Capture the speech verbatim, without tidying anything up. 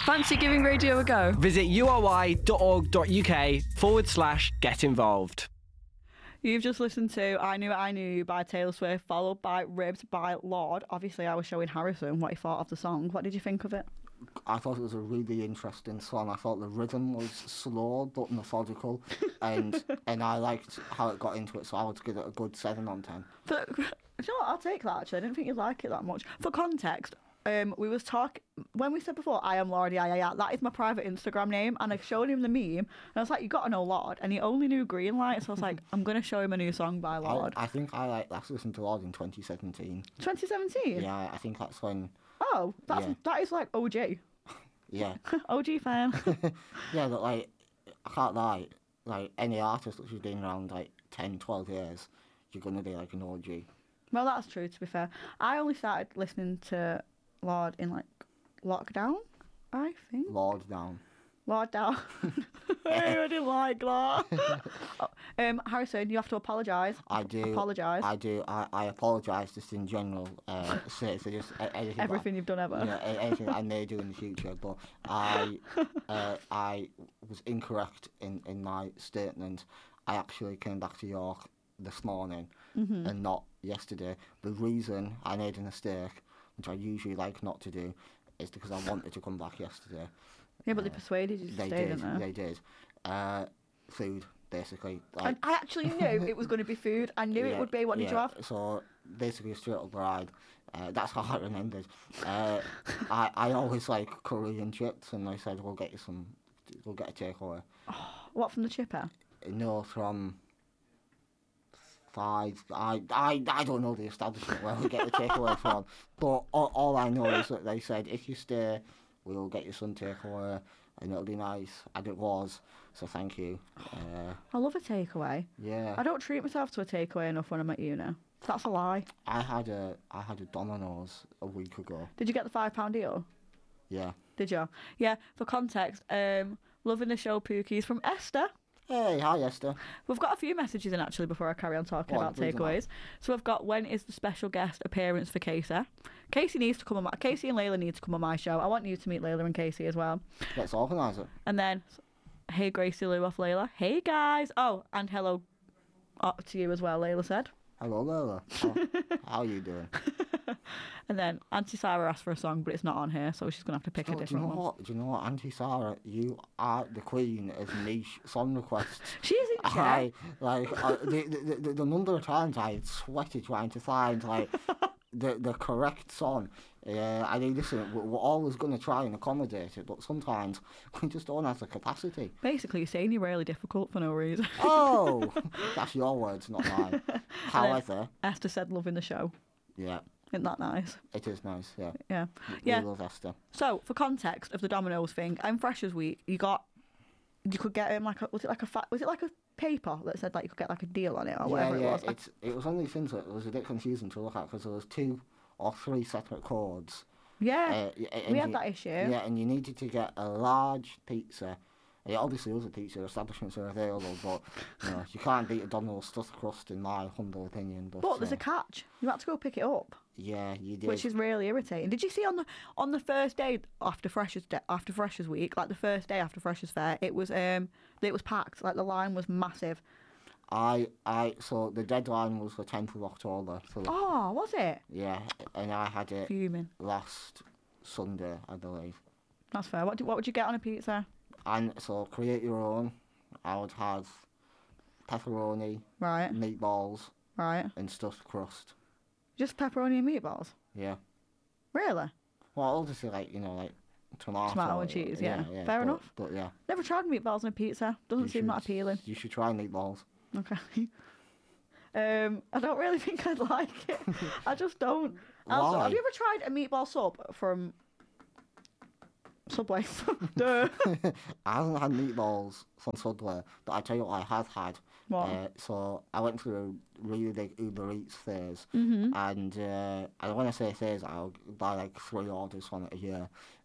Fancy giving radio a go? Visit ury.org.uk forward slash get involved. You've just listened to I Knew What I Knew You by Taylor Swift, followed by Ribbed by Lorde. Obviously, I was showing Harrison what he thought of the song. What did you think of it? I thought it was a really interesting song. I thought the rhythm was slow but methodical, and and I liked how it got into it, so I would give it a good seven on ten. For, you know what, I'll take that actually. I didn't think you'd like it that much. For context, um, we was talk when we said before, I am Lorde, yeah, yeah, yeah. That is my private Instagram name, and I showed him the meme, and I was like, you got to know Lorde, and he only knew Greenlight, so I was like, I'm gonna show him a new song by Lorde. I, I think I like last listened to Lorde in twenty seventeen. twenty seventeen. Yeah, I think that's when. Oh, that's Yeah. that is like O G. Yeah. O G fan. Yeah, but like, I can't lie. Like any artist that's been around like ten, twelve years, you're gonna be like an O G. Well, that's true, to be fair. I only started listening to Lorde in, like, lockdown, I think. Lorde down. Lorde down. Hey, I didn't like that. Oh, um, Harrison, you have to apologise. I do. Apologise. I do. I, I apologise just in general. Uh, so, so just uh, anything. Everything you've done ever. Yeah, a- anything I may do in the future, but I uh, I was incorrect in, in my statement. I actually came back to York this morning Mm-hmm. and not yesterday. The reason I made a mistake, which I usually like not to do, is because I wanted to come back yesterday. Yeah, but they persuaded you to They stay, did. didn't they? They did. Uh, food, basically. Like, And I actually knew it was going to be food. I knew it yeah, would be. What did you yeah, have? So basically a straight up bride. Uh, that's how I remembered. Uh, I I always like curry and chips, and I said we'll get you some. We'll get a takeaway. What, from the chipper? No, from five. I I I don't know the establishment where we get the takeaway from, but all, all I know is that they said if you stay, we'll get you some takeaway, and it'll be nice, and it was. So thank you. Uh, I love a takeaway. yeah. I don't treat myself to a takeaway enough when I'm at uni. That's a lie. I had a I had a Domino's a week ago. Did you get the five pound deal? Yeah. Did you? Yeah, for context, um, loving the show Pookies from Esther. Hey, hi Esther. We've got a few messages in actually before I carry on talking Go on, about read them out. takeaways. So we've got, when is the special guest appearance for Casey? Casey needs to come on my, Casey and Layla need to come on my show. I want you to meet Layla and Casey as well. Let's organise it. And then, hey Gracie Lou off Layla. Hey guys. Oh, and hello uh, to you as well, Layla said. Hello, Lola. How, how are you doing? And then Auntie Sarah asked for a song, but it's not on here, so she's going to have to pick Do a you know different one. what? Do you know what, Auntie Sarah? You are the queen of niche song requests. She is in chat. I like uh, the, the, the the number of times I had sweated trying to find like the the correct song. Yeah, I mean, listen, we're, we're always going to try and accommodate it, but sometimes we just don't have the capacity. Basically, you're saying you're really difficult for no reason. Oh, that's your words, not mine. However, Esther said loving the show. yeah, Isn't that nice? it is nice. Yeah, Yeah. we Yeah. love Esther. So, for context of the Domino's thing, I'm Freshers Week. You got, you could get um, like a, was it like a fa- was it like a paper that said like you could get like a deal on it or whatever yeah, yeah, it was? I- It's, it was one of these things that was a bit confusing to look at because there was two or three separate codes. yeah, Uh, y- and we had you- that issue. Yeah, and you needed to get a large pizza. It obviously was a pizza, establishments are available, but you know, you can't beat a Domino's stuffed crust in my humble opinion. But, But there's uh, a catch. You had to go pick it up, yeah, you did. which is really irritating. Did you see on the on the first day after Freshers Day, after Freshers Week, like the first day after Freshers Fair, it was um it was packed. Like the line was massive. I, I, so the deadline was the tenth of October. For, Oh, was it? Yeah, and I had it Fuming. last Sunday, I believe. That's fair. What do, what would you get on a pizza? And so create your own. I would have pepperoni, Right, meatballs, right. and stuffed crust. Just pepperoni and meatballs. Yeah. Really? Well, obviously, like, you know, like tomato. Tomato and cheese, yeah. Fair but, enough. But yeah. Never tried meatballs on a pizza. Doesn't you seem should- that appealing. You should try meatballs. Okay. um, I don't really think I'd like it. I just don't. Also, Why? have you ever tried a meatball sub from Subway? Duh. I haven't had meatballs from Subway, but I tell you what I have had. What? Uh, so I went through a really big Uber Eats phase, Mm-hmm. and uh, and when I say phase, I'll buy like three orders from it a year.